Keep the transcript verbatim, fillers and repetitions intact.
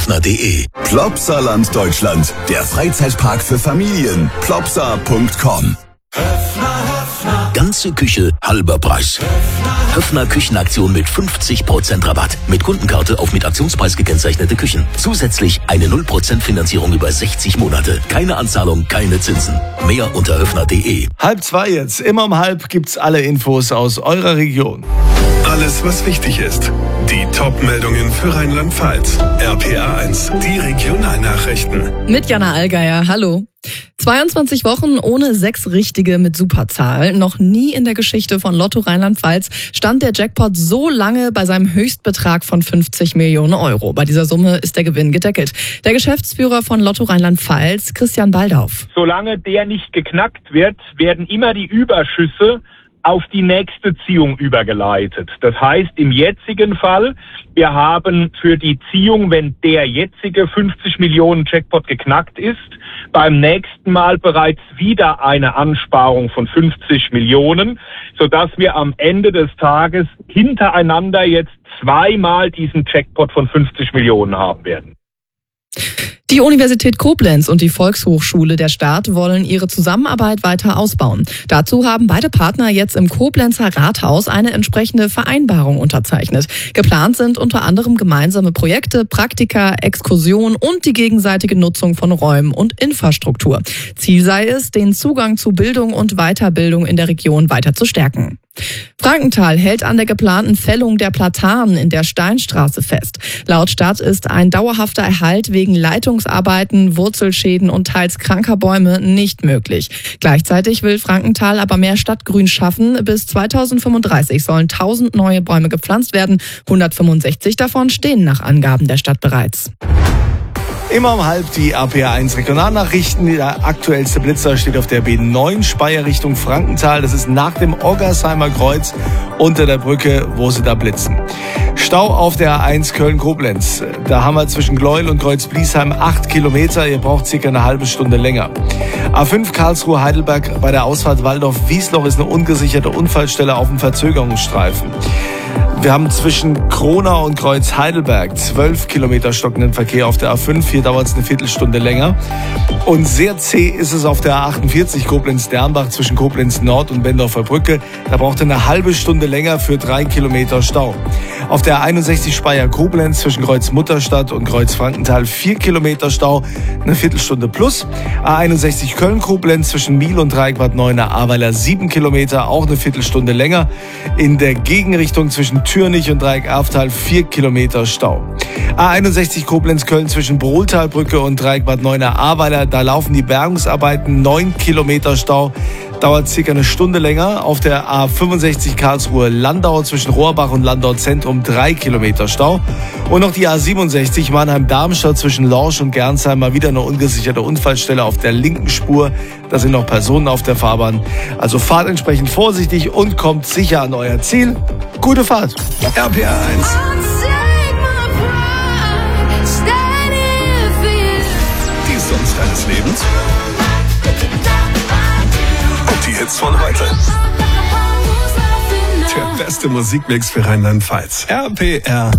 höffner punkt de. Plopsaland Deutschland, der Freizeitpark für Familien. plopsa punkt com. Ganze Küche, halber Preis. Höffner Küchenaktion mit fünfzig Prozent Rabatt. Mit Kundenkarte auf mit Aktionspreis gekennzeichnete Küchen. Zusätzlich eine null Prozent Finanzierung über sechzig Monate. Keine Anzahlung, keine Zinsen. Mehr unter höffner punkt de. Halb zwei jetzt. Immer um halb gibt's alle Infos aus eurer Region. Alles, was wichtig ist. Die Top-Meldungen für Rheinland-Pfalz. R P R eins, die Regionalnachrichten. Mit Jana Allgeier, hallo. zweiundzwanzig Wochen ohne sechs Richtige mit Superzahl. Noch nie in der Geschichte von Lotto Rheinland-Pfalz stand der Jackpot so lange bei seinem Höchstbetrag von fünfzig Millionen Euro. Bei dieser Summe ist der Gewinn gedeckelt. Der Geschäftsführer von Lotto Rheinland-Pfalz, Christian Baldauf. Solange der nicht geknackt wird, werden immer die Überschüsse auf die nächste Ziehung übergeleitet. Das heißt, im jetzigen Fall, wir haben für die Ziehung, wenn der jetzige fünfzig Millionen Jackpot geknackt ist, beim nächsten Mal bereits wieder eine Ansparung von fünfzig Millionen, sodass wir am Ende des Tages hintereinander jetzt zweimal diesen Jackpot von fünfzig Millionen haben werden. Die Universität Koblenz und die Volkshochschule der Stadt wollen ihre Zusammenarbeit weiter ausbauen. Dazu haben beide Partner jetzt im Koblenzer Rathaus eine entsprechende Vereinbarung unterzeichnet. Geplant sind unter anderem gemeinsame Projekte, Praktika, Exkursionen und die gegenseitige Nutzung von Räumen und Infrastruktur. Ziel sei es, den Zugang zu Bildung und Weiterbildung in der Region weiter zu stärken. Frankenthal hält an der geplanten Fällung der Platanen in der Steinstraße fest. Laut Stadt ist ein dauerhafter Erhalt wegen Leitungsarbeiten, Wurzelschäden und teils kranker Bäume nicht möglich. Gleichzeitig will Frankenthal aber mehr Stadtgrün schaffen. Bis zweitausendfünfunddreißig sollen tausend neue Bäume gepflanzt werden. hundertfünfundsechzig davon stehen nach Angaben der Stadt bereits. Immer um halb die R P R eins Regionalnachrichten. Der aktuellste Blitzer steht auf der B neun Speyer Richtung Frankenthal. Das ist nach dem Oggersheimer Kreuz unter der Brücke, wo sie da blitzen. Stau auf der A eins Köln-Koblenz. Da haben wir zwischen Gleuel und Kreuz-Bliesheim acht Kilometer. Ihr braucht circa eine halbe Stunde länger. A fünf Karlsruhe-Heidelberg bei der Ausfahrt Waldorf-Wiesloch ist eine ungesicherte Unfallstelle auf dem Verzögerungsstreifen. Wir haben zwischen Kronau und Kreuz-Heidelberg zwölf Kilometer stockenden Verkehr auf der A fünf. Hier dauert es eine Viertelstunde länger. Und sehr zäh ist es auf der A achtundvierzig Koblenz-Dernbach zwischen Koblenz-Nord und Bendorfer Brücke. Da braucht ihr eine halbe Stunde länger für drei Kilometer Stau. Auf der A einundsechzig Speyer-Koblenz zwischen Kreuz-Mutterstadt und Kreuz-Frankenthal vier Kilometer Stau, eine Viertelstunde plus. A einundsechzig Köln-Koblenz zwischen Miel und Dreieck-Bad Neuenahr-Ahrweiler sieben Kilometer, auch eine Viertelstunde länger. In der Gegenrichtung zwischen Türnich und Dreieck-Erftal vier Kilometer Stau. A einundsechzig Koblenz-Köln zwischen Brohltalbrücke und Dreieck-Bad Neuenahr-Ahrweiler, da laufen die Bergungsarbeiten, neun Kilometer Stau. Dauert circa eine Stunde länger. Auf der A fünfundsechzig Karlsruhe-Landau zwischen Rohrbach und Landau Zentrum drei Kilometer Stau. Und noch die A siebenundsechzig Mannheim-Darmstadt zwischen Lorsch und Gernsheim, mal wieder eine ungesicherte Unfallstelle auf der linken Spur. Da sind noch Personen auf der Fahrbahn. Also fahrt entsprechend vorsichtig und kommt sicher an euer Ziel. Gute Fahrt. R P R eins. Die Songs deines Lebens. Die Hits von heute. Der beste Musikmix für Rheinland-Pfalz. R P R